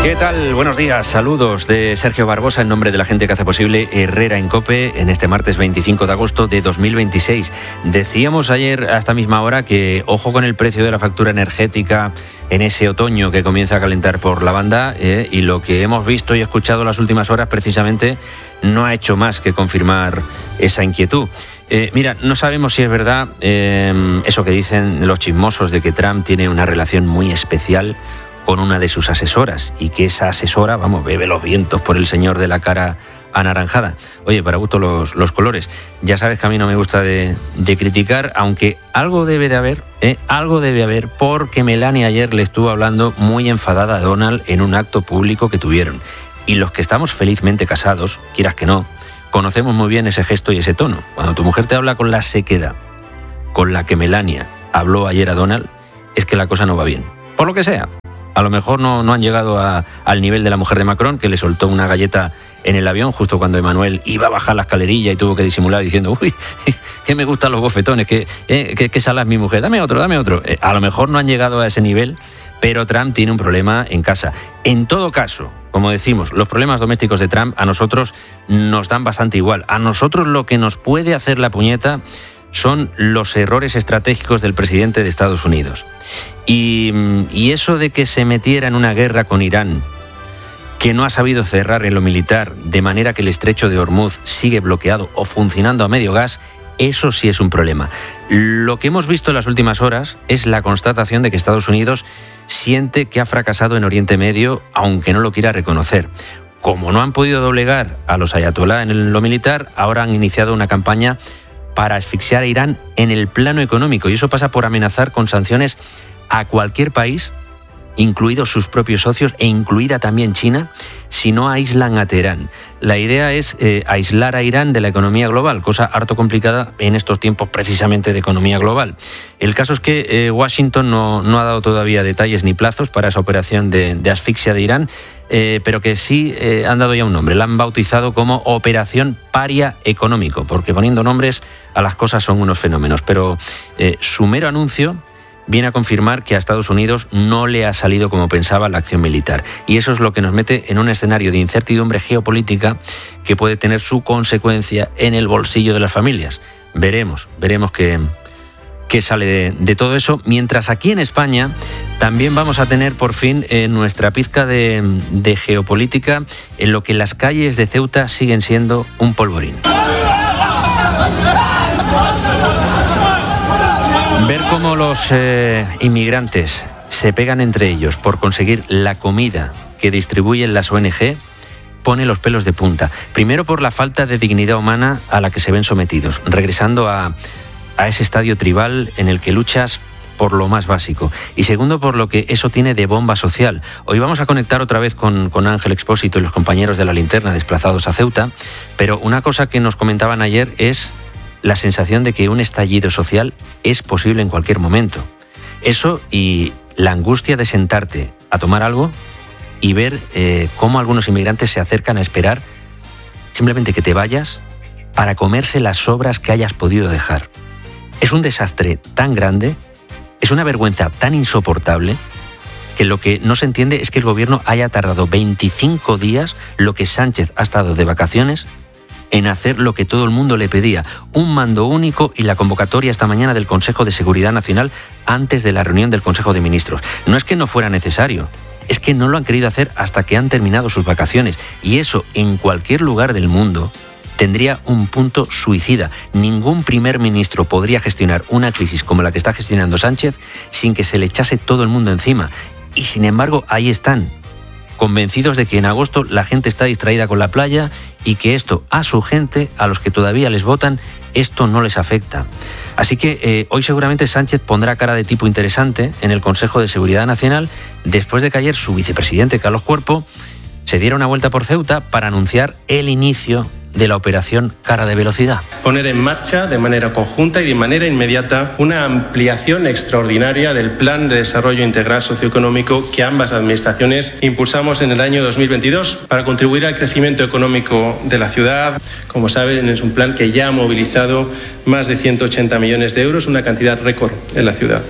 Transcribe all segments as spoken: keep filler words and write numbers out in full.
¿Qué tal? Buenos días, saludos de Sergio Barbosa en nombre de la gente que hace posible Herrera en COPE en este martes veinticinco de agosto de dos mil veintiséis. Decíamos ayer a esta misma hora que ojo con el precio de la factura energética en ese otoño que comienza a calentar por la banda eh, y lo que hemos visto y escuchado las últimas horas precisamente no ha hecho más que confirmar esa inquietud. Eh, mira, no sabemos si es verdad eh, eso que dicen los chismosos de que Trump tiene una relación muy especial con una de sus asesoras y que esa asesora, vamos, bebe los vientos por el señor de la cara anaranjada. Oye, para gusto los, los colores. Ya sabes que a mí no me gusta de, de criticar, aunque algo debe de haber, ¿eh? algo debe haber, porque Melania ayer le estuvo hablando muy enfadada a Donald en un acto público que tuvieron. Y los que estamos felizmente casados, quieras que no, conocemos muy bien ese gesto y ese tono. Cuando tu mujer te habla con la sequedad con la que Melania habló ayer a Donald, es que la cosa no va bien. Por lo que sea. A lo mejor no, no han llegado a, al nivel de la mujer de Macron, que le soltó una galleta en el avión justo cuando Emmanuel iba a bajar la escalerilla y tuvo que disimular diciendo uy, que me gustan los bofetones, que, eh, que, que sala es mi mujer, dame otro, dame otro. Eh, a lo mejor no han llegado a ese nivel, pero Trump tiene un problema en casa. En todo caso, como decimos, los problemas domésticos de Trump a nosotros nos dan bastante igual. A nosotros lo que nos puede hacer la puñeta son los errores estratégicos del presidente de Estados Unidos. Y, y eso de que se metiera en una guerra con Irán, que no ha sabido cerrar en lo militar, de manera que el estrecho de Hormuz sigue bloqueado o funcionando a medio gas, eso sí es un problema. Lo que hemos visto en las últimas horas es la constatación de que Estados Unidos siente que ha fracasado en Oriente Medio, aunque no lo quiera reconocer. Como no han podido doblegar a los ayatolá en lo militar, ahora han iniciado una campaña para asfixiar a Irán en el plano económico, y eso pasa por amenazar con sanciones a cualquier país, incluidos sus propios socios e incluida también China, si no aíslan a Teherán. La idea es eh, aislar a Irán de la economía global, cosa harto complicada en estos tiempos precisamente de economía global. El caso es que eh, Washington no, no ha dado todavía detalles ni plazos para esa operación de, de asfixia de Irán, eh, pero que sí eh, han dado ya un nombre. La han bautizado como Operación Paria Económico, porque poniendo nombres a las cosas son unos fenómenos. Pero eh, su mero anuncio viene a confirmar que a Estados Unidos no le ha salido como pensaba la acción militar. Y eso es lo que nos mete en un escenario de incertidumbre geopolítica que puede tener su consecuencia en el bolsillo de las familias. Veremos, veremos qué, qué sale de, de todo eso. Mientras aquí en España también vamos a tener por fin eh, nuestra pizca de, de geopolítica, en lo que las calles de Ceuta siguen siendo un polvorín. Ver cómo los eh, inmigrantes se pegan entre ellos por conseguir la comida que distribuyen las O N Ge pone los pelos de punta. Primero por la falta de dignidad humana a la que se ven sometidos, regresando a, a ese estadio tribal en el que luchas por lo más básico. Y segundo, por lo que eso tiene de bomba social. Hoy vamos a conectar otra vez con, con Ángel Expósito y los compañeros de La Linterna desplazados a Ceuta, pero una cosa que nos comentaban ayer es la sensación de que un estallido social es posible en cualquier momento. Eso y la angustia de sentarte a tomar algo y ver eh, cómo algunos inmigrantes se acercan a esperar simplemente que te vayas para comerse las sobras que hayas podido dejar. Es un desastre tan grande, es una vergüenza tan insoportable, que lo que no se entiende es que el gobierno haya tardado veinticinco días, lo que Sánchez ha estado de vacaciones, en hacer lo que todo el mundo le pedía, un mando único y la convocatoria esta mañana del Consejo de Seguridad Nacional antes de la reunión del Consejo de Ministros. No es que no fuera necesario, es que no lo han querido hacer hasta que han terminado sus vacaciones, y eso en cualquier lugar del mundo tendría un punto suicida. Ningún primer ministro podría gestionar una crisis como la que está gestionando Sánchez sin que se le echase todo el mundo encima, y sin embargo ahí están, convencidos de que en agosto la gente está distraída con la playa y que esto a su gente, a los que todavía les votan, esto no les afecta. Así que eh, hoy seguramente Sánchez pondrá cara de tipo interesante en el Consejo de Seguridad Nacional después de que ayer su vicepresidente Carlos Cuerpo se diera una vuelta por Ceuta para anunciar el inicio de la operación Cara de Velocidad. Poner en marcha de manera conjunta y de manera inmediata una ampliación extraordinaria del Plan de Desarrollo Integral Socioeconómico que ambas administraciones impulsamos en el año dos mil veintidós para contribuir al crecimiento económico de la ciudad. Como saben, es un plan que ya ha movilizado más de ciento ochenta millones de euros, una cantidad récord en la ciudad.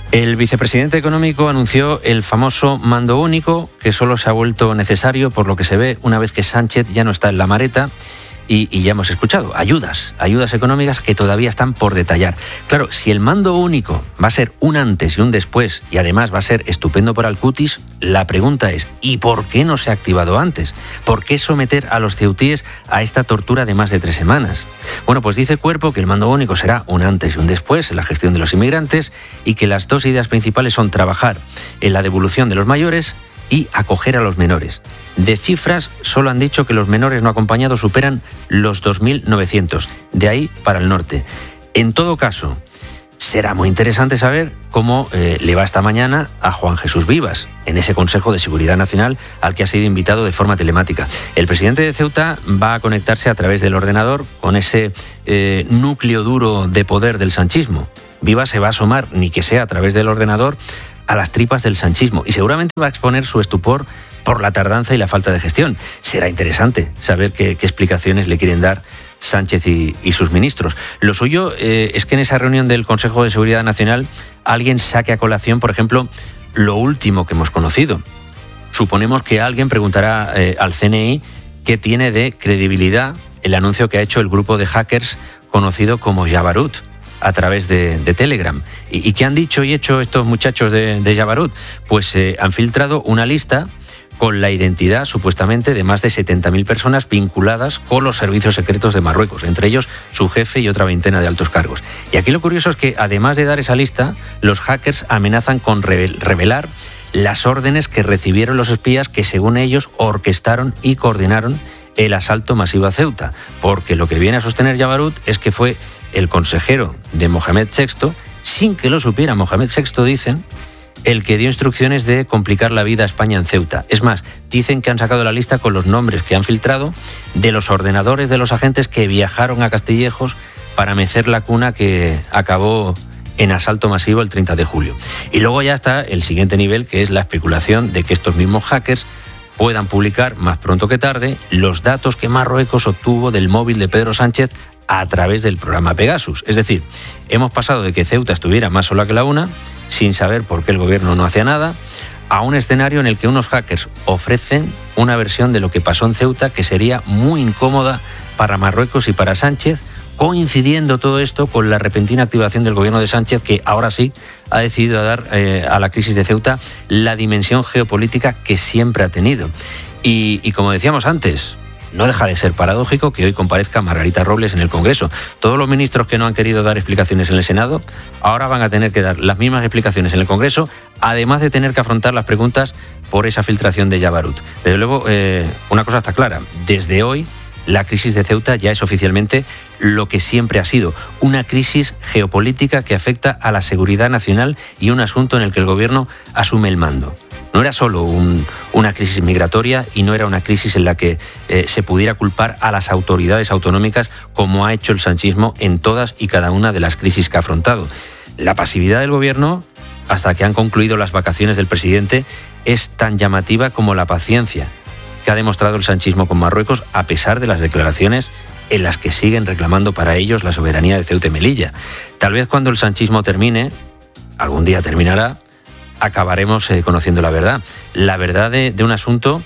El vicepresidente económico anunció el famoso mando único, que solo se ha vuelto necesario, por lo que se ve, una vez que Sánchez ya no está en la mareta. Y, y ya hemos escuchado, ayudas, ayudas económicas que todavía están por detallar. Claro, si el mando único va a ser un antes y un después, y además va a ser estupendo para el cutis, la pregunta es, ¿y por qué no se ha activado antes? ¿Por qué someter a los ceutíes a esta tortura de más de tres semanas? Bueno, pues dice Cuerpo que el mando único será un antes y un después en la gestión de los inmigrantes y que las dos ideas principales son trabajar en la devolución de los mayores y acoger a los menores. De cifras, solo han dicho que los menores no acompañados superan los dos mil novecientos, de ahí para el norte. En todo caso, será muy interesante saber cómo eh, le va esta mañana a Juan Jesús Vivas, en ese Consejo de Seguridad Nacional al que ha sido invitado de forma telemática. El presidente de Ceuta va a conectarse a través del ordenador con ese eh, núcleo duro de poder del sanchismo. Vivas se va a asomar, ni que sea a través del ordenador, a las tripas del sanchismo y seguramente va a exponer su estupor por la tardanza y la falta de gestión. Será interesante saber qué, qué explicaciones le quieren dar Sánchez y, y sus ministros. Lo suyo eh, es que en esa reunión del Consejo de Seguridad Nacional alguien saque a colación, por ejemplo, lo último que hemos conocido. Suponemos que alguien preguntará eh, al C N I qué tiene de credibilidad el anuncio que ha hecho el grupo de hackers conocido como Jabarut a través de, de Telegram. ¿Y, ¿Y qué han dicho y hecho estos muchachos de, de Jabarut? Pues eh, han filtrado una lista con la identidad, supuestamente, de más de setenta mil personas vinculadas con los servicios secretos de Marruecos, entre ellos su jefe y otra veintena de altos cargos. Y aquí lo curioso es que, además de dar esa lista, los hackers amenazan con revelar las órdenes que recibieron los espías que, según ellos, orquestaron y coordinaron el asalto masivo a Ceuta, porque lo que viene a sostener Jabarut es que fue el consejero de Mohamed sexto, sin que lo supiera Mohamed sexto, dicen, el que dio instrucciones de complicar la vida a España en Ceuta. Es más, dicen que han sacado la lista con los nombres que han filtrado de los ordenadores de los agentes que viajaron a Castillejos para mecer la cuna que acabó en asalto masivo el treinta de julio. Y luego ya está el siguiente nivel, que es la especulación de que estos mismos hackers puedan publicar más pronto que tarde los datos que Marruecos obtuvo del móvil de Pedro Sánchez a través del programa Pegasus. Es decir, hemos pasado de que Ceuta estuviera más sola que la una, sin saber por qué el gobierno no hacía nada, a un escenario en el que unos hackers ofrecen una versión de lo que pasó en Ceuta que sería muy incómoda para Marruecos y para Sánchez, coincidiendo todo esto con la repentina activación del gobierno de Sánchez, que ahora sí ha decidido dar eh, a la crisis de Ceuta la dimensión geopolítica que siempre ha tenido. Y, y como decíamos antes, no deja de ser paradójico que hoy comparezca Margarita Robles en el Congreso. Todos los ministros que no han querido dar explicaciones en el Senado ahora van a tener que dar las mismas explicaciones en el Congreso, además de tener que afrontar las preguntas por esa filtración de Jabarut. Desde luego, eh, una cosa está clara, desde hoy la crisis de Ceuta ya es oficialmente lo que siempre ha sido, una crisis geopolítica que afecta a la seguridad nacional y un asunto en el que el gobierno asume el mando. No era solo un, una crisis migratoria y no era una crisis en la que eh, se pudiera culpar a las autoridades autonómicas como ha hecho el sanchismo en todas y cada una de las crisis que ha afrontado. La pasividad del gobierno, hasta que han concluido las vacaciones del presidente, es tan llamativa como la paciencia que ha demostrado el sanchismo con Marruecos, a pesar de las declaraciones en las que siguen reclamando para ellos la soberanía de Ceuta y Melilla. Tal vez cuando el sanchismo termine, algún día terminará, acabaremos eh, conociendo la verdad. La verdad de, de un asunto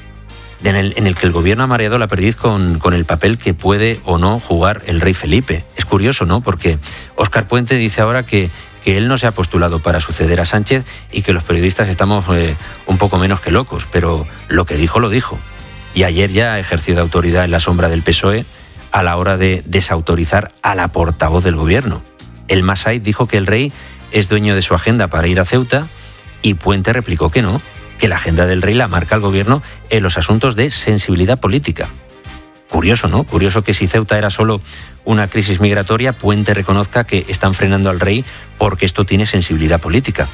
en el, en el que el gobierno ha mareado la perdiz con, con el papel que puede o no jugar el rey Felipe. Es curioso, ¿no? Porque Óscar Puente dice ahora que, que él no se ha postulado para suceder a Sánchez y que los periodistas estamos eh, un poco menos que locos, pero lo que dijo, lo dijo. Y ayer ya ejerció de autoridad en la sombra del P S O E a la hora de desautorizar a la portavoz del gobierno. El Masai dijo que el rey es dueño de su agenda para ir a Ceuta y Puente replicó que no, que la agenda del rey la marca el gobierno en los asuntos de sensibilidad política. Curioso, ¿no? Curioso que si Ceuta era solo una crisis migratoria, Puente reconozca que están frenando al rey porque esto tiene sensibilidad política.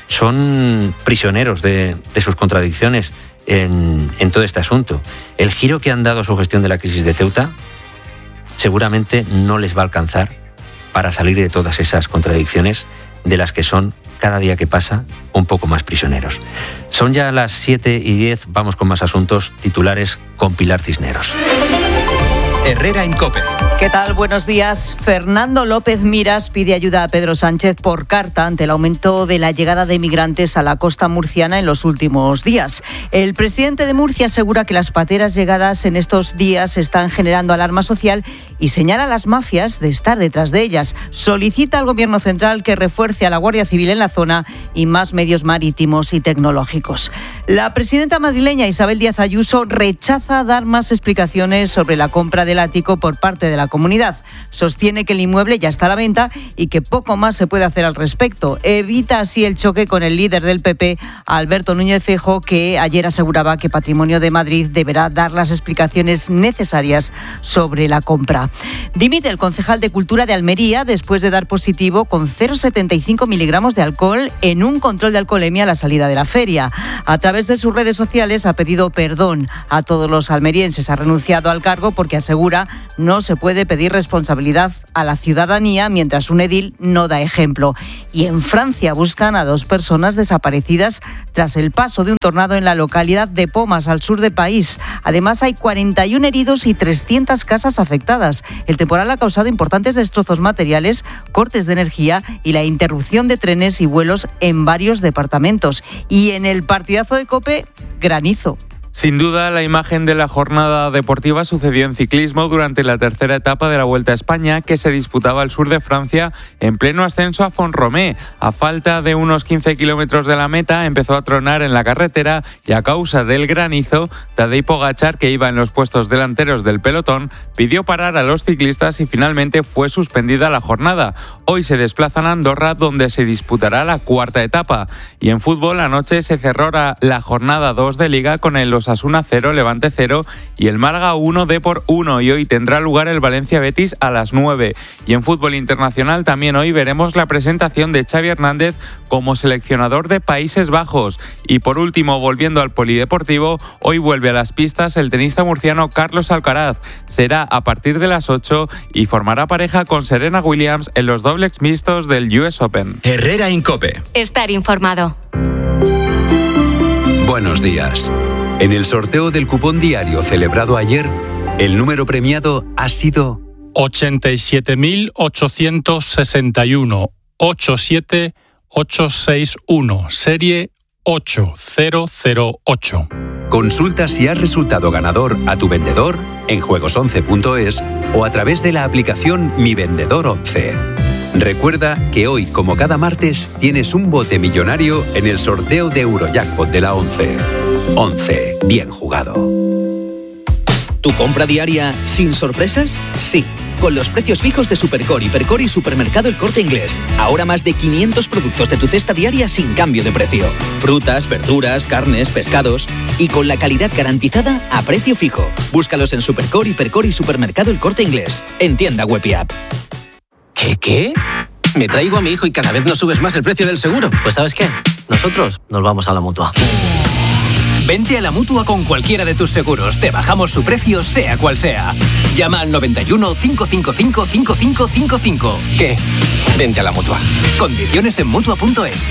Son prisioneros de, de sus contradicciones en, en todo este asunto. El giro que han dado a su gestión de la crisis de Ceuta seguramente no les va a alcanzar para salir de todas esas contradicciones de las que son, cada día que pasa, un poco más prisioneros. Son ya las siete y diez, vamos con más asuntos. Titulares con Pilar Cisneros. Herrera en COPE, ¿Qué tal? Buenos días. Fernando López Miras pide ayuda a Pedro Sánchez por carta ante el aumento de la llegada de migrantes a la costa murciana en los últimos días. El presidente de Murcia asegura que las pateras llegadas en estos días están generando alarma social y señala a las mafias de estar detrás de ellas. Solicita al Gobierno central que refuerce a la Guardia Civil en la zona y más medios marítimos y tecnológicos. La presidenta madrileña Isabel Díaz Ayuso rechaza dar más explicaciones sobre la compra del ático por parte de la comunidad. Sostiene que el inmueble ya está a la venta y que poco más se puede hacer al respecto. Evita así el choque con el líder del P P, Alberto Núñez Feijóo, que ayer aseguraba que Patrimonio de Madrid deberá dar las explicaciones necesarias sobre la compra. Dimite el concejal de Cultura de Almería después de dar positivo con cero coma setenta y cinco miligramos de alcohol en un control de alcoholemia a la salida de la feria. A través de sus redes sociales ha pedido perdón a todos los almerienses. Ha renunciado al cargo porque asegura no se puede pedir responsabilidad a la ciudadanía mientras un edil no da ejemplo. Y en Francia buscan a dos personas desaparecidas tras el paso de un tornado en la localidad de Pomas, al sur del país. Además, hay cuarenta y uno heridos y trescientas casas afectadas. El temporal ha causado importantes destrozos materiales, cortes de energía y la interrupción de trenes y vuelos en varios departamentos. Y en el partidazo de COPE, granizo. Sin duda, la imagen de la jornada deportiva sucedió en ciclismo durante la tercera etapa de la Vuelta a España, que se disputaba al sur de Francia en pleno ascenso a Font-Romeu. A falta de unos quince kilómetros de la meta, empezó a tronar en la carretera y a causa del granizo, Tadej Pogačar, que iba en los puestos delanteros del pelotón, pidió parar a los ciclistas y finalmente fue suspendida la jornada. Hoy se desplazan a Andorra, donde se disputará la cuarta etapa. Y en fútbol, anoche se cerró la jornada dos de Liga con el Osasuna cero, Levante cero y el Málaga uno, Depor uno, y hoy tendrá lugar el Valencia-Betis a las nueve. Y en fútbol internacional también hoy veremos la presentación de Xavi Hernández como seleccionador de Países Bajos. Y por último, volviendo al polideportivo, hoy vuelve a las pistas el tenista murciano Carlos Alcaraz. Será a partir de las ocho y formará pareja con Serena Williams en los dobles mixtos del U S Open. Herrera en COPE. Estar informado. Buenos días. En el sorteo del cupón diario celebrado ayer, el número premiado ha sido ochenta y siete mil ochocientos sesenta y uno, ochenta y siete mil ochocientos sesenta y uno, serie ocho cero cero ocho. Consulta si has resultado ganador a tu vendedor en juegos once punto es o a través de la aplicación Mi Vendedor once. Recuerda que hoy, como cada martes, tienes un bote millonario en el sorteo de Eurojackpot de la once. once. Bien jugado. ¿Tu compra diaria sin sorpresas? Sí, con los precios fijos de Supercore, Hipercore y Supermercado El Corte Inglés. Ahora más de quinientos productos de tu cesta diaria sin cambio de precio. Frutas, verduras, carnes, pescados y con la calidad garantizada a precio fijo. Búscalos en Supercore, Hipercore y Supermercado El Corte Inglés. En tienda web y app. ¿Qué, qué? Me traigo a mi hijo y cada vez nos subes más el precio del seguro. Pues ¿sabes qué? Nosotros nos vamos a la Mutua. Vente a la Mutua con cualquiera de tus seguros. Te bajamos su precio, sea cual sea. Llama al noventa y uno, cinco cinco cinco, cinco cinco cinco cinco. ¿Qué? Vente a la Mutua. Condiciones en Mutua punto es.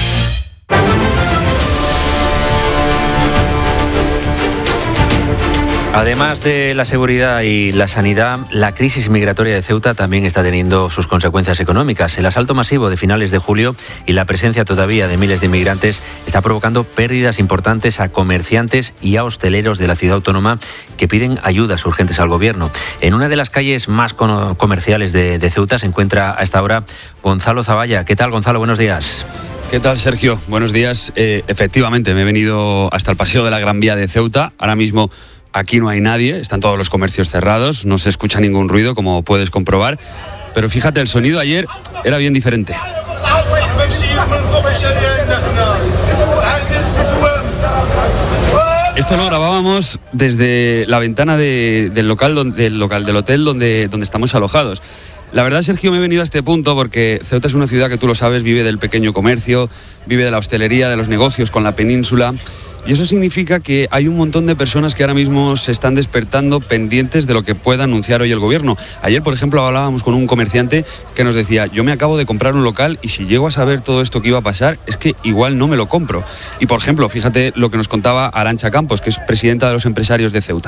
Además de la seguridad y la sanidad, la crisis migratoria de Ceuta también está teniendo sus consecuencias económicas. El asalto masivo de finales de julio y la presencia todavía de miles de inmigrantes está provocando pérdidas importantes a comerciantes y a hosteleros de la ciudad autónoma que piden ayudas urgentes al gobierno. En una de las calles más comerciales de, de Ceuta se encuentra a esta hora Gonzalo Zavalla. ¿Qué tal, Gonzalo? Buenos días. ¿Qué tal, Sergio? Buenos días. Eh, efectivamente, me he venido hasta el paseo de la Gran Vía de Ceuta. Ahora mismo aquí no hay nadie, están todos los comercios cerrados, no se escucha ningún ruido, como puedes comprobar. Pero fíjate, el sonido ayer era bien diferente. Esto lo grabábamos desde la ventana de, del, local, donde, del local del hotel donde, donde estamos alojados. La verdad, Sergio, me he venido a este punto porque Ceuta es una ciudad que tú lo sabes, vive del pequeño comercio, vive de la hostelería, de los negocios con la península. Y eso significa que hay un montón de personas que ahora mismo se están despertando pendientes de lo que pueda anunciar hoy el gobierno. Ayer, por ejemplo, hablábamos con un comerciante que nos decía: yo me acabo de comprar un local y si llego a saber todo esto que iba a pasar, es que igual no me lo compro. Y, por ejemplo, fíjate lo que nos contaba Arantxa Campos, que es presidenta de los empresarios de Ceuta.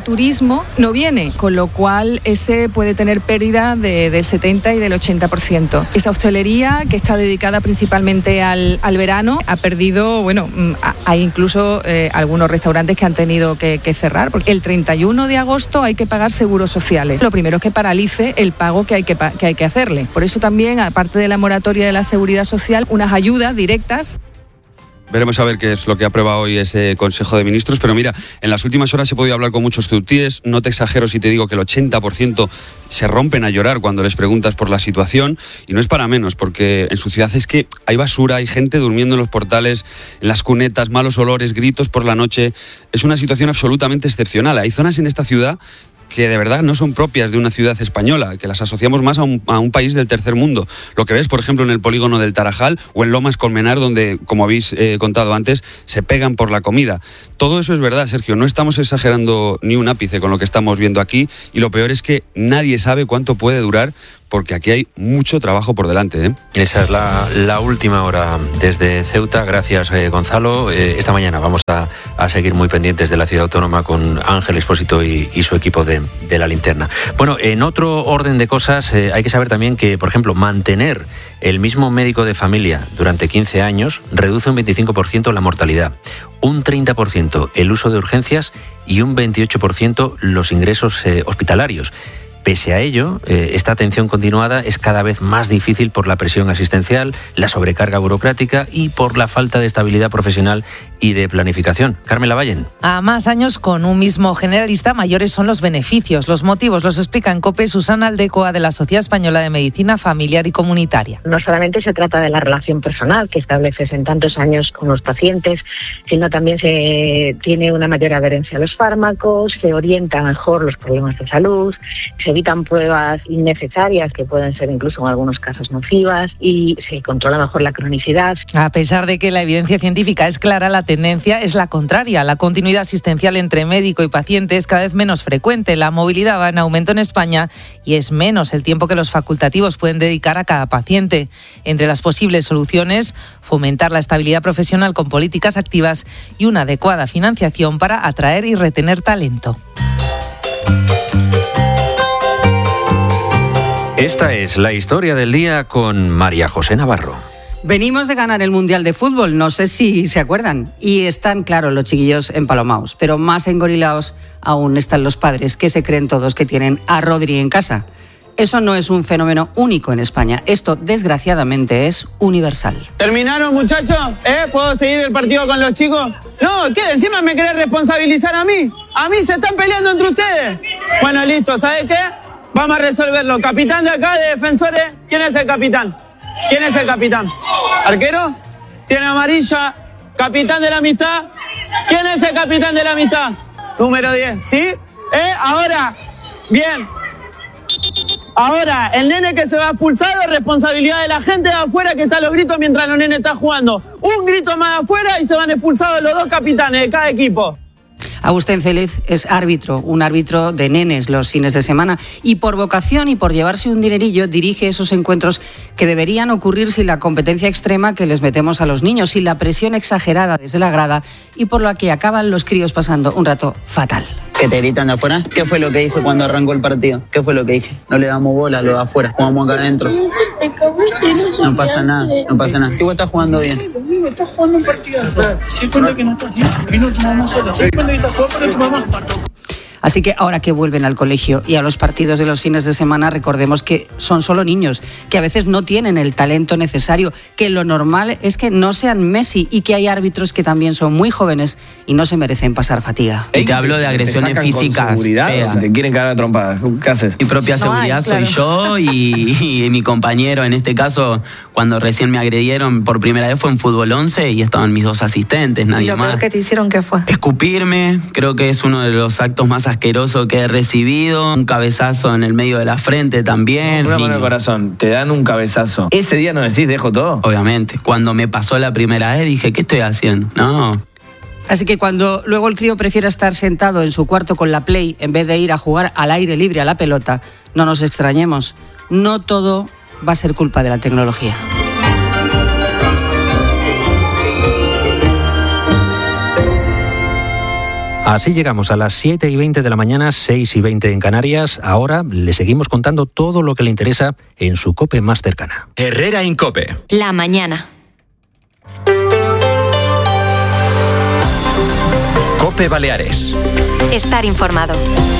turismo no viene, con lo cual ese puede tener pérdida de, del setenta y del ochenta por ciento. Esa hostelería, que está dedicada principalmente al, al verano, ha perdido, bueno, hay incluso eh, algunos restaurantes que han tenido que, que cerrar, porque el treinta y uno de agosto hay que pagar seguros sociales. Lo primero es que paralice el pago que hay que, que hay que hacerle. Por eso también, aparte de la moratoria de la seguridad social, unas ayudas directas. Veremos a ver qué es lo que aprueba hoy ese Consejo de Ministros, pero mira, en las últimas horas he podido hablar con muchos ceutíes, no te exagero si te digo que el ochenta por ciento se rompen a llorar cuando les preguntas por la situación, y no es para menos, porque en su ciudad es que hay basura, hay gente durmiendo en los portales, en las cunetas, malos olores, gritos por la noche. Es una situación absolutamente excepcional. Hay zonas en esta ciudad que de verdad no son propias de una ciudad española, que las asociamos más a un, a un país del tercer mundo. Lo que ves, por ejemplo, en el polígono del Tarajal o en Lomas Colmenar, donde, como habéis eh, contado antes, se pegan por la comida. Todo eso es verdad, Sergio, no estamos exagerando ni un ápice con lo que estamos viendo aquí, y lo peor es que nadie sabe cuánto puede durar, porque aquí hay mucho trabajo por delante, ¿eh? Esa es la, la última hora desde Ceuta. Gracias, eh, Gonzalo. Eh, esta mañana vamos a, a seguir muy pendientes de la ciudad autónoma con Ángel Expósito y, y su equipo de, de La Linterna. Bueno, en otro orden de cosas, eh, hay que saber también que, por ejemplo, mantener el mismo médico de familia durante quince años reduce un veinticinco por ciento la mortalidad, un treinta por ciento el uso de urgencias y un veintiocho por ciento los ingresos eh, hospitalarios. Pese a ello, eh, esta atención continuada es cada vez más difícil por la presión asistencial, la sobrecarga burocrática y por la falta de estabilidad profesional y de planificación. Carmen Lavallen. A más años con un mismo generalista, mayores son los beneficios. Los motivos los explica en COPE Susana Aldecoa, de la Sociedad Española de Medicina Familiar y Comunitaria. No solamente se trata de la relación personal que estableces en tantos años con los pacientes, sino también se tiene una mayor adherencia a los fármacos, se orienta mejor los problemas de salud, se evitan pruebas innecesarias que pueden ser incluso en algunos casos nocivas, y se controla mejor la cronicidad. A pesar de que la evidencia científica es clara, la tendencia es la contraria. La continuidad asistencial entre médico y paciente es cada vez menos frecuente. La movilidad va en aumento en España y es menos el tiempo que los facultativos pueden dedicar a cada paciente. Entre las posibles soluciones, fomentar la estabilidad profesional con políticas activas y una adecuada financiación para atraer y retener talento. Esta es la historia del día con María José Navarro. Venimos de ganar el Mundial de Fútbol, no sé si se acuerdan, y están, claro, los chiquillos empalomaos, pero más engorilaos aún están los padres, que se creen todos que tienen a Rodri en casa. Eso no es un fenómeno único en España, esto desgraciadamente es universal. ¿Terminaron, muchachos? ¿Eh? ¿Puedo seguir el partido con los chicos? No, ¿qué? ¿Encima me querés responsabilizar a mí? ¿A mí se están peleando entre ustedes? Bueno, listo, ¿sabes qué? Vamos a resolverlo. Capitán de acá, de Defensores, ¿quién es el capitán? ¿Quién es el capitán? ¿Arquero? ¿Tiene amarilla? ¿Capitán de la amistad? ¿Quién es el capitán de la amistad? Número diez, ¿sí? ¿Eh? Ahora, bien. Ahora, el nene que se va expulsado es responsabilidad de la gente de afuera que está a los gritos mientras los nenes están jugando. Un grito más de afuera y se van expulsados los dos capitanes de cada equipo. Agustín Célez es árbitro, un árbitro de nenes los fines de semana, y por vocación y por llevarse un dinerillo dirige esos encuentros que deberían ocurrir sin la competencia extrema que les metemos a los niños, sin la presión exagerada desde la grada, y por la que acaban los críos pasando un rato fatal. ¿Que te gritan de afuera? ¿Qué fue lo que dijo cuando arrancó el partido? ¿Qué fue lo que dije? No le damos bola a los de afuera, jugamos acá adentro. No pasa nada, no pasa nada. Si vos estás jugando bien. Domingo, estás jugando un partidazo. Si es cuenta que no estás bien, vino tu mamá sola. Si es cuenta que estás jugando para tu mamá. Así que ahora que vuelven al colegio y a los partidos de los fines de semana, recordemos que son solo niños, que a veces no tienen el talento necesario, que lo normal es que no sean Messi y que hay árbitros que también son muy jóvenes y no se merecen pasar fatiga. Y te hablo de agresiones físicas feas. Te quieren cagar a trompadas. ¿Qué haces? Mi propia no seguridad hay, claro. soy yo y, y mi compañero. En este caso, cuando recién me agredieron por primera vez fue en Fútbol once y estaban mis dos asistentes, nadie ¿Y lo más. peor que te hicieron qué fue? Escupirme, creo que es uno de los actos más asqueroso que he recibido. Un cabezazo en el medio de la frente también. Una mano de corazón, te dan un cabezazo. Ese día no decís, dejo todo. Obviamente, cuando me pasó la primera vez dije, ¿qué estoy haciendo? No. Así que cuando luego el crío prefiere estar sentado en su cuarto con la Play en vez de ir a jugar al aire libre a la pelota, no nos extrañemos. No todo va a ser culpa de la tecnología. Así llegamos a las siete y veinte de la mañana, seis y veinte en Canarias. Ahora le seguimos contando todo lo que le interesa en su COPE más cercana. Herrera en COPE. La mañana. COPE Baleares. Estar informado.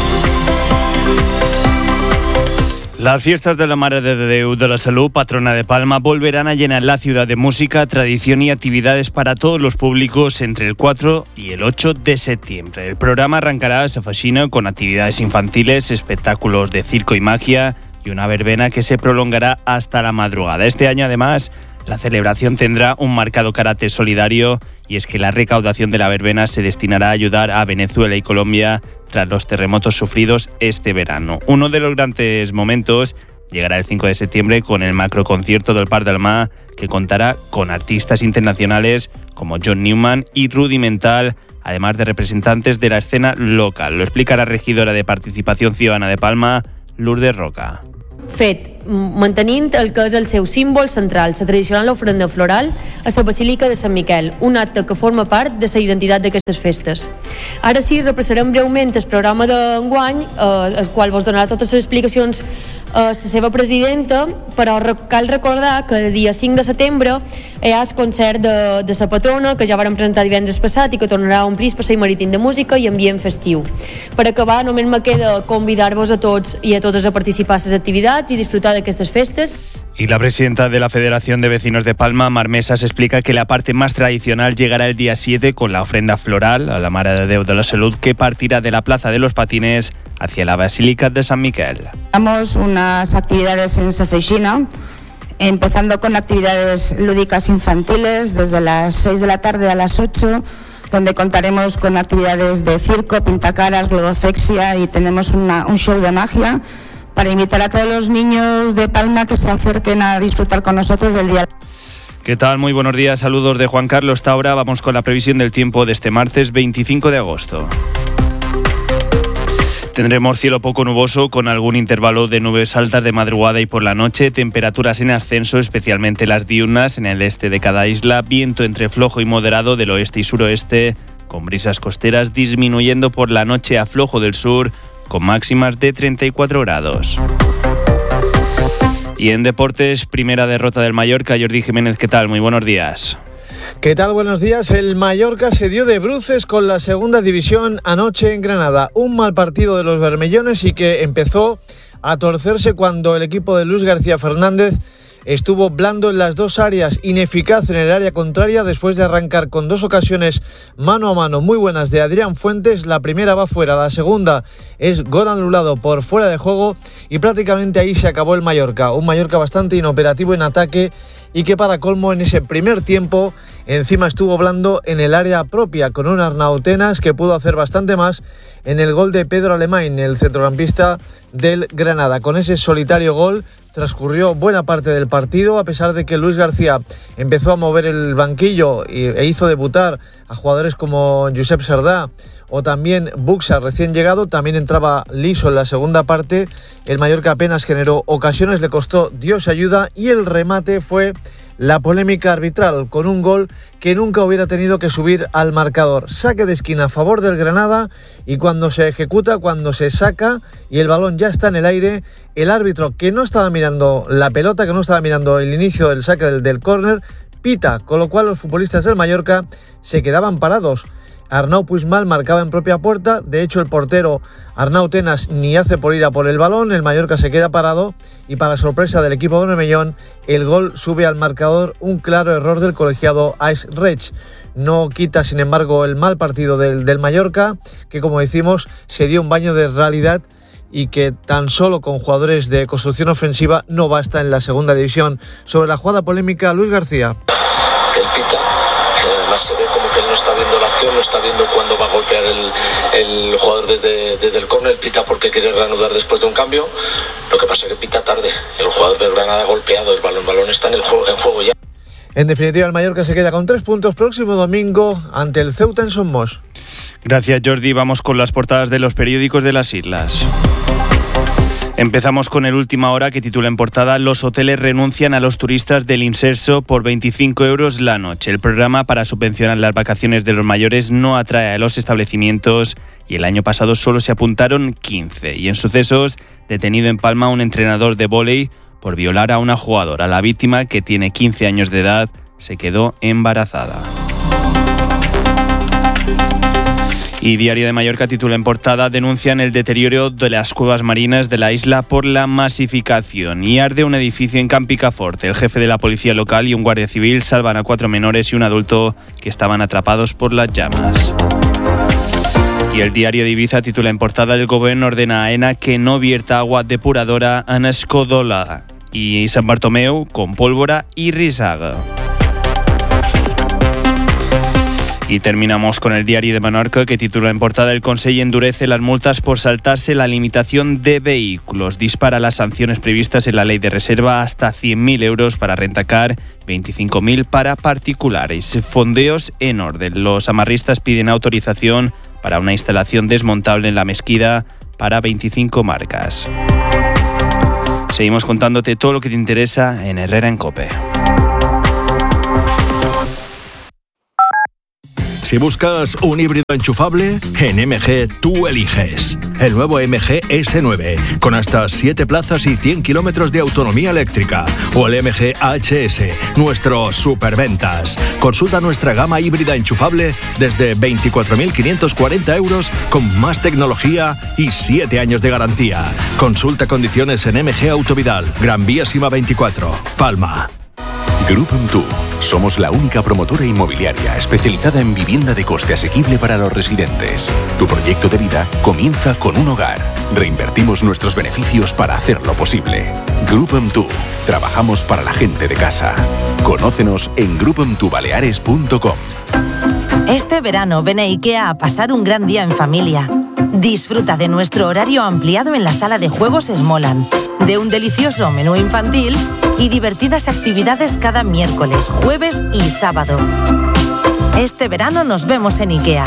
Las fiestas de la Mare de Déu de la Salud, patrona de Palma, volverán a llenar la ciudad de música, tradición y actividades para todos los públicos entre el cuatro y el ocho de septiembre. El programa arrancará a Safashina con actividades infantiles, espectáculos de circo y magia y una verbena que se prolongará hasta la madrugada. Este año, además, la celebración tendrá un marcado carácter solidario, y es que la recaudación de la verbena se destinará a ayudar a Venezuela y Colombia tras los terremotos sufridos este verano. Uno de los grandes momentos llegará el cinco de septiembre con el macroconcierto del Parc del Mar, que contará con artistas internacionales como John Newman y Rudimental, además de representantes de la escena local. Lo explica la regidora de Participación Ciudadana de Palma, Lourdes Roca. Fet mantenint el que és el seu símbol central, la tradicional ofrenda floral a la Basílica de Sant Miquel, un acte que forma part de la identitat d'aquestes festes. Ara sí, repassarem breument el programa d'enguany, eh, el qual vos donarà totes les explicacions a la seva presidenta, però cal recordar que el dia cinc de setembre hi ha el concert de, de la patrona, que ja vàrem presentar divendres passat i que tornarà a omplir el passeig marítim de música i ambient festiu. Per acabar, només me queda convidar-vos a tots i a totes a participar a les activitats i disfrutar d'aquestes festes. Y la presidenta de la Federación de Vecinos de Palma, Mar Mesas, explica que la parte más tradicional llegará el día siete con la ofrenda floral a la Mare de Déu de la Salud, que partirá de la Plaza de los Patines hacia la Basílica de San Miquel. Damos unas actividades en Safeixina, empezando con actividades lúdicas infantiles desde las seis de la tarde a las ocho, donde contaremos con actividades de circo, pintacaras, globofexia y tenemos una, un show de magia para invitar a todos los niños de Palma que se acerquen a disfrutar con nosotros del día. ¿Qué tal? Muy buenos días, saludos de Juan Carlos Taura. Vamos con la previsión del tiempo de este martes veinticinco de agosto. Tendremos cielo poco nuboso con algún intervalo de nubes altas de madrugada y por la noche, temperaturas en ascenso, especialmente las diurnas en el este de cada isla, viento entre flojo y moderado del oeste y suroeste, con brisas costeras disminuyendo por la noche a flojo del sur, con máximas de treinta y cuatro grados. Y en deportes, primera derrota del Mallorca. Jordi Jiménez, ¿qué tal? Muy buenos días. ¿Qué tal? Buenos días. El Mallorca se dio de bruces con la segunda división anoche en Granada. Un mal partido de los bermellones y que empezó a torcerse cuando el equipo de Luis García Fernández estuvo blando en las dos áreas, ineficaz en el área contraria después de arrancar con dos ocasiones mano a mano muy buenas de Adrián Fuentes. La primera va fuera, la segunda es gol anulado por fuera de juego y prácticamente ahí se acabó el Mallorca. Un Mallorca bastante inoperativo en ataque y que para colmo en ese primer tiempo encima estuvo blando en el área propia con un Arnau Tenas que pudo hacer bastante más en el gol de Pedro Alemán, el centrocampista del Granada. Con ese solitario gol transcurrió buena parte del partido, a pesar de que Luis García empezó a mover el banquillo e hizo debutar a jugadores como Josep Sardá o también Buxa, recién llegado. También entraba liso en la segunda parte. El Mallorca apenas generó ocasiones, le costó Dios ayuda y el remate fue la polémica arbitral con un gol que nunca hubiera tenido que subir al marcador. Saque de esquina a favor del Granada y cuando se ejecuta, cuando se saca y el balón ya está en el aire, el árbitro, que no estaba mirando la pelota, que no estaba mirando el inicio del saque del, del córner, pita, con lo cual los futbolistas del Mallorca se quedaban parados. Arnau Puigmal marcaba en propia puerta, de hecho el portero Arnau Tenas ni hace por ir a por el balón, el Mallorca se queda parado y para sorpresa del equipo de Bermellón el gol sube al marcador, un claro error del colegiado Ais Reig. No quita sin embargo el mal partido del, del Mallorca, que como decimos se dio un baño de realidad y que tan solo con jugadores de construcción ofensiva no basta en la segunda división. Sobre la jugada polémica, Luis García. El pita, que además se ve como que él no está viendo la acción, no está viendo cuándo va a golpear el, el jugador desde, desde el córner, pita porque quiere reanudar después de un cambio. Lo que pasa es que pita tarde, el jugador del Granada ha golpeado, el balón, el balón está en el juego, en juego ya. En definitiva, el Mallorca se queda con tres puntos próximo domingo ante el Ceuta en Somos. Gracias, Jordi. Vamos con las portadas de los periódicos de las islas. Empezamos con el Última Hora, que titula en portada: los hoteles renuncian a los turistas del Inserso por veinticinco euros la noche. El programa para subvencionar las vacaciones de los mayores no atrae a los establecimientos y el año pasado solo se apuntaron quince. Y en sucesos, detenido en Palma un entrenador de vóley por violar a una jugadora. La víctima, que tiene quince años de edad, se quedó embarazada. Y Diario de Mallorca titula en portada: denuncian el deterioro de las cuevas marinas de la isla por la masificación. Y arde un edificio en Camp Picafort. El jefe de la policía local y un guardia civil salvan a cuatro menores y un adulto que estaban atrapados por las llamas. Y el Diario de Ibiza titula en portada: el gobierno ordena a AENA que no vierta agua depuradora en Escodola. Y San Bartomeu con pólvora y risaga. Y terminamos con el Diario de Menorca, que titula en portada: el Consell endurece las multas por saltarse la limitación de vehículos. Dispara las sanciones previstas en la ley de reserva hasta cien mil euros para rentacar, veinticinco mil para particulares. Fondeos en orden. Los amarristas piden autorización para una instalación desmontable en la Mezquida para veinticinco marcas. Seguimos contándote todo lo que te interesa en Herrera en COPE. Si buscas un híbrido enchufable, en M G tú eliges. El nuevo M G S nueve, con hasta siete plazas y cien kilómetros de autonomía eléctrica. O el M G H S, nuestro superventas. Consulta nuestra gama híbrida enchufable desde veinticuatro mil quinientos cuarenta euros, con más tecnología y siete años de garantía. Consulta condiciones en M G Autovidal, Gran Vía Sima veinticuatro, Palma. GroupM somos la única promotora inmobiliaria especializada en vivienda de coste asequible para los residentes. Tu proyecto de vida comienza con un hogar. Reinvertimos nuestros beneficios para hacerlo posible. GroupM Trabajamos para la gente de casa. Conócenos en grupo m two baleares punto com. Este verano ven a IKEA a pasar un gran día en familia. Disfruta de nuestro horario ampliado en la sala de juegos Smoland, de un delicioso menú infantil y divertidas actividades cada miércoles, jueves y sábado. Este verano nos vemos en IKEA.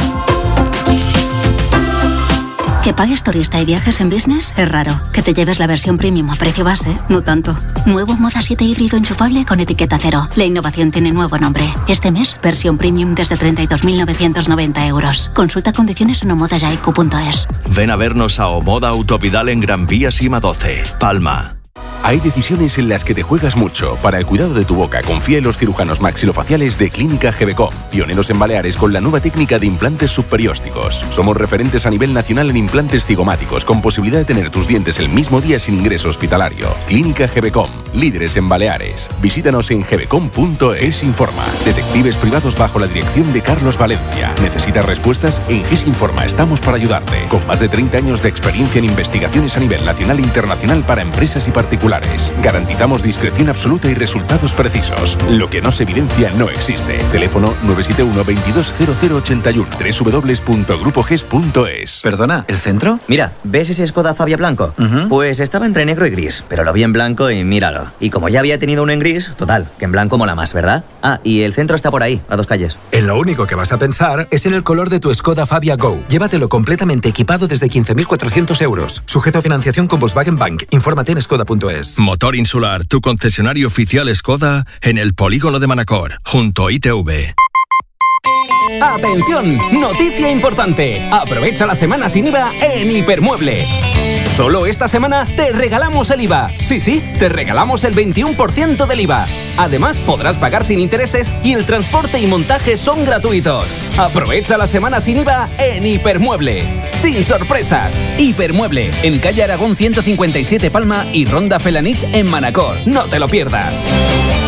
Que pagues turista y viajes en business es raro. Que te lleves la versión premium a precio base, no tanto. Nuevo Moda siete híbrido enchufable con etiqueta cero. La innovación tiene nuevo nombre. Este mes, versión premium desde treinta y dos mil novecientos noventa euros. Consulta condiciones en omodajaiku punto es. Ven a vernos a Omoda Autovidal en Gran Vía Sima doce, Palma. Hay decisiones en las que te juegas mucho. Para el cuidado de tu boca, confía en los cirujanos maxilofaciales de Clínica Gebecom, pioneros en Baleares con la nueva técnica de implantes subperiósticos. Somos referentes a nivel nacional en implantes cigomáticos, con posibilidad de tener tus dientes el mismo día sin ingreso hospitalario. Clínica Gebecom, líderes en Baleares. Visítanos en gebecom punto es. Informa, detectives privados bajo la dirección de Carlos Valencia. ¿Necesitas respuestas? En GES Informa estamos para ayudarte. Con más de treinta años de experiencia en investigaciones a nivel nacional e internacional para empresas y particulares. Garantizamos discreción absoluta y resultados precisos. Lo que no se evidencia no existe. Teléfono nueve siete uno veintidós cero cero ochenta y uno, doble u doble u doble u punto grupo ges punto es. Perdona, ¿el centro? Mira, ¿ves ese Skoda Fabia blanco? Uh-huh. Pues estaba entre negro y gris, pero lo vi en blanco y míralo. Y como ya había tenido uno en gris, total, que en blanco mola más, ¿verdad? Ah, y el centro está por ahí, a dos calles. En lo único que vas a pensar es en el color de tu Skoda Fabia Go. Llévatelo completamente equipado desde quince mil cuatrocientos euros. Sujeto a financiación con Volkswagen Bank. Infórmate en skoda punto es. Motor Insular, tu concesionario oficial Skoda en el polígono de Manacor, junto a I T V. ¡Atención! Noticia importante. Aprovecha la semana sin I V A en Hipermueble. Solo esta semana te regalamos el I V A. Sí, sí, te regalamos el veintiuno por ciento del I V A. Además, podrás pagar sin intereses y el transporte y montaje son gratuitos. Aprovecha la semana sin I V A en Hipermueble. Sin sorpresas. Hipermueble, en calle Aragón ciento cincuenta y siete Palma y Ronda Felanich en Manacor. No te lo pierdas.